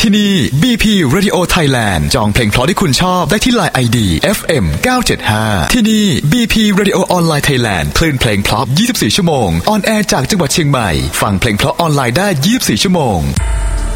ที่นี่ BP Radio Thailand จองเพลงเพราะที่คุณชอบได้ที่ LINE ID FM 975ที่นี่ BP Radio Online Thailand คลื่นเพลงเพราะ24ชั่วโมงออนแอร์จากจังหวัดเชียงใหม่ฟังเพลงเพราะออนไลน์ได้24ชั่วโมง